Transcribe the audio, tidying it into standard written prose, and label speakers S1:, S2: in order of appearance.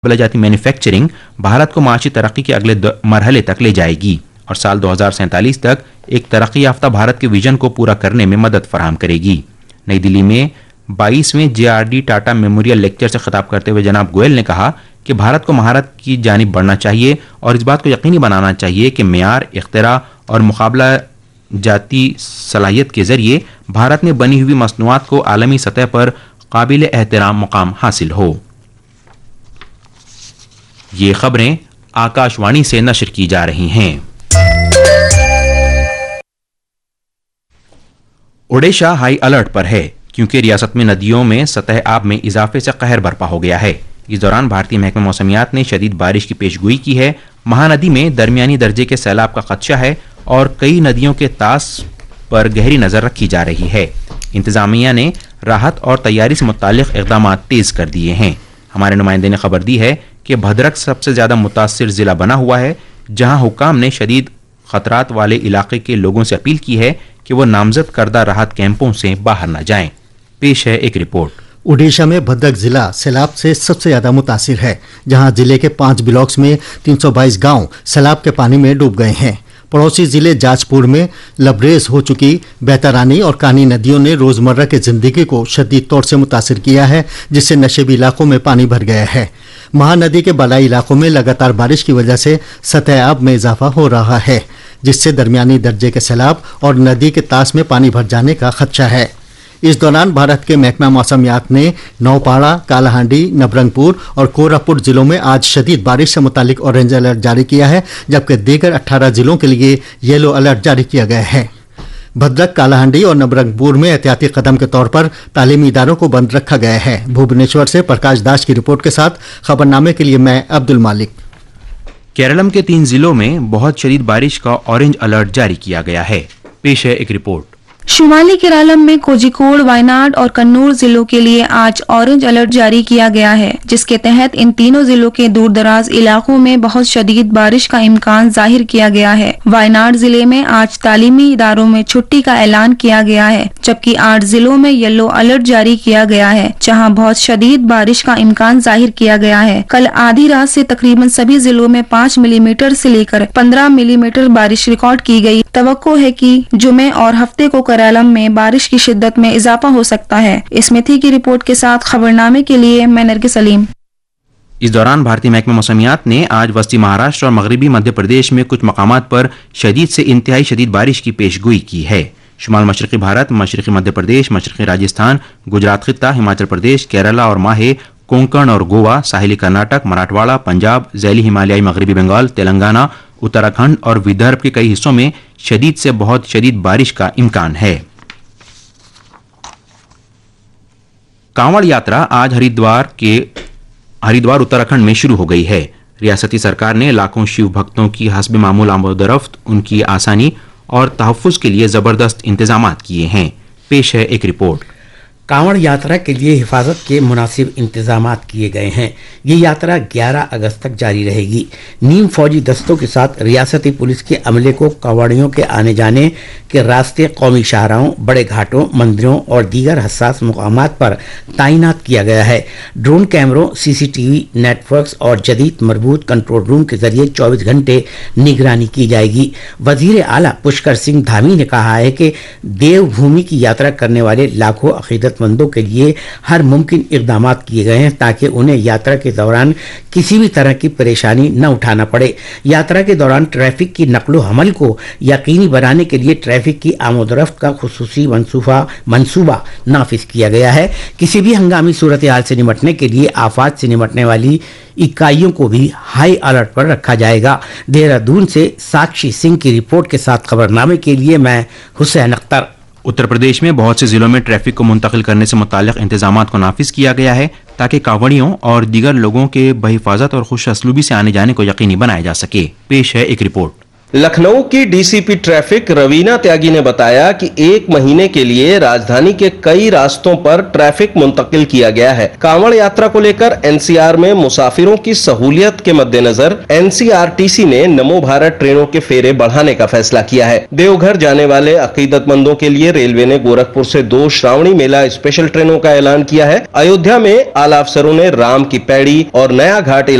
S1: जाती मैन्युफैक्चरिंग भारत को माशी तरक्की के अगले मरहले तक ले जाएगी और साल 2047 तक एक तरक्की याफ्ता भारत के विजन को पूरा करने में मदद फराहम करेगी। नई दिल्ली में 22वें JRD टाटा मेमोरियल लेक्चर से खिताब करते हुए जनाब गोयल ने कहा कि भारत को महारत की जानिब बढ़ना चाहिए और इस बात को यकीनी बनाना चाहिए कि मेयार, इख्तिरा और मुकाबला जाती सलाहियत के जरिए भारत में बनी हुई मसनूआत को आलमी सतह पर काबिल एहतराम मुकाम हासिल हो। ये खबरें आकाशवाणी से नशर की जा रही हैं। ओडिशा हाई अलर्ट पर है क्योंकि रियासत में नदियों में सतह आब में इजाफे से कहर बरपा हो गया है। इस दौरान भारतीय महकमा मौसमियात ने शदीद बारिश की पेशगोई की है। महानदी में दरमियानी दर्जे के सैलाब का खदशा है और कई नदियों के तास पर गहरी नजर रखी जा रही है। इंतजामिया ने राहत और तैयारी से मुताल्लिक इक़दाम तेज कर दिए हैं। हमारे नुमाइंदे ने खबर दी है कि भद्रक सबसे ज्यादा मुतासिर जिला बना हुआ है, जहां हुकाम ने शदीद खतरात वाले इलाके के लोगों से अपील की है कि वो नामजद करदा राहत कैंपों से बाहर न जाएं। पेश है एक रिपोर्ट।
S2: ओडिशा में भद्रक जिला सैलाब से सबसे ज्यादा मुतासिर है, जहां जिले के 5 ब्लॉक्स में 322 गांव सैलाब के पानी में डूब गए हैं। पड़ोसी जिले जाजपुर में लबरेज हो चुकी बैतरानी और कानी नदियों ने रोजमर्रा की जिंदगी को शदीद तौर से मुतासिर किया है, जिससे नशेबी इलाकों में पानी भर गया है। महानदी के बलाई इलाकों में लगातार बारिश की वजह से सतह आब में इजाफा हो रहा है, जिससे दरमियानी दर्जे के सैलाब और नदी के तास में पानी भर जाने का खदशा है। इस दौरान भारत के महकमा मौसमियात ने नौपाड़ा, कालाहांडी, नबरंगपुर और कोरापुट जिलों में आज शदीद बारिश से मुतालिक ऑरेंज अलर्ट जारी किया है, जबकि दीगर 18 जिलों के लिए येलो अलर्ट जारी किया गया है। भद्रक, कालाहांडी और नबरंगपुर में एहतियाती कदम के तौर पर तालीमी इदारों को बंद रखा गया है। भुवनेश्वर से प्रकाश दास की रिपोर्ट के साथ खबरनामे के लिए मैं अब्दुल मालिक।
S1: केरलम के 3 जिलों में बहुत शदीद बारिश का ऑरेंज अलर्ट जारी किया गया है। पेश है एक रिपोर्ट।
S3: शुमाली केरलम में कोझिकोड, वायनाड और कन्नूर जिलों के लिए आज ऑरेंज अलर्ट जारी किया गया है, जिसके तहत इन तीनों जिलों के दूर दराज इलाकों में बहुत शदीद बारिश का इम्कान जाहिर किया गया है। वायनाड जिले में आज तालीमी इदारों में छुट्टी का ऐलान किया गया है, जबकि 8 जिलों में येलो अलर्ट जारी किया गया है, जहां बहुत शदीद बारिश का इम्कान जाहिर किया गया है। कल आधी रात से तकरीबन सभी जिलों में 5 मिलीमीटर से लेकर 15 मिलीमीटर बारिश रिकॉर्ड की गई। तवक्को है कि जुमे और हफ्ते को केरलम में बारिश की शिद्दत में इजाफा हो सकता है। इसमें थी की रिपोर्ट के साथ खबरनामे के लिए मैं नरगिस सलीम।
S1: इस दौरान भारतीय महकमा मौसमियात ने आज वस्ती महाराष्ट्र और मगरबी मध्य प्रदेश में कुछ मकामात पर शदीद से इंतहाई शदीद बारिश की पेशगोई की है। शुमाल मशरकी भारत, मशरकी मध्य प्रदेश, मशरकी राजस्थान, गुजरात खित्ता, हिमाचल प्रदेश, केरला और माहे, कोंकण और गोवा, साहिली कर्नाटक, मराठवाड़ा, पंजाब, ज़ैली हिमालयाई मगरबी बंगाल, तेलंगाना, उत्तराखंड और विदर्भ के कई हिस्सों में शदीद से बहुत शदीद बारिश का इम्कान है। कांवड़ यात्रा आज हरिद्वार उत्तराखंड में शुरू हो गई है। रियासती सरकार ने लाखों शिव भक्तों की हस्ब मामूल आमदोरफ्त, उनकी आसानी और तहफ़्फ़ुज़ के लिए जबरदस्त इंतजामात किए हैं। पेश है एक रिपोर्ट।
S4: कांवड़ यात्रा के लिए हिफाजत के मुनासिब इंतजामात किए गए हैं। ये यात्रा 11 अगस्त तक जारी रहेगी। नीम फौजी दस्तों के साथ रियासती पुलिस के अमले को कांवड़ियों के आने जाने के रास्ते, कौमी शाहराहों, बड़े घाटों, मंदिरों और दीगर हसास मुकामात पर तैनात किया गया है। ड्रोन कैमरों, CCTV नेटवर्क्स और जदीद मरबूत कंट्रोल रूम के जरिए 24 घंटे निगरानी की जाएगी। वजीर आला पुष्कर सिंह धामी ने कहा है कि देवभूमि की यात्रा करने वाले लाखों अकीदतमंदों के लिए हर मुमकिन इक़दाम किए गए हैं ताकि उन्हें यात्रा के दौरान किसी भी तरह की परेशानी न उठाना पड़े। यात्रा के दौरान ट्रैफिक की नकलो हमल को यकीनी बनाने के लिए ट्रैफिक की आमदोरफ्त का खुसूसी मंसूबा नाफिज किया गया है। किसी भी हंगामी सूरत हाल से निपटने के लिए आफात से निपटने वाली इकाइयों को भी हाई अलर्ट पर रखा जाएगा। देहरादून से साक्षी सिंह की रिपोर्ट के साथ खबरनामे के लिए मैं हुसैन अख्तर।
S1: उत्तर प्रदेश में बहुत से जिलों में ट्रैफिक को मुंतकिल करने से मुताल्लिक इंतजामात को नाफिज किया गया है ताकि कांवड़ियों और दीगर लोगों के बहिफाजत और खुश असलूबी से आने जाने को यकीनी बनाया जा सके। पेश है एक रिपोर्ट।
S5: लखनऊ की डीसीपी ट्रैफिक रवीना त्यागी ने बताया कि 1 महीने के लिए राजधानी के कई रास्तों पर ट्रैफिक मुंतकिल किया गया है। कांवड़ यात्रा को लेकर एनसीआर में मुसाफिरों की सहूलियत के मद्देनजर एनसीआरटीसी ने नमो भारत ट्रेनों के फेरे बढ़ाने का फैसला किया है। देवघर जाने वाले अकीदतमंदों के लिए रेलवे ने गोरखपुर से 2 श्रावणी मेला स्पेशल ट्रेनों का ऐलान किया है। अयोध्या में आला अफसरों ने राम की पैड़ी और नया घाट